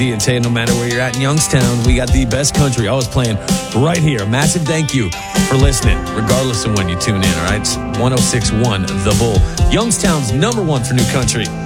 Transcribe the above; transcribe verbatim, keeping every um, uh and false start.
And say no matter where you're at in Youngstown, we got the best country always playing right here. Massive thank you for listening, regardless of when you tune in, all right? It's one oh six point one The Bull, Youngstown's number one for new country.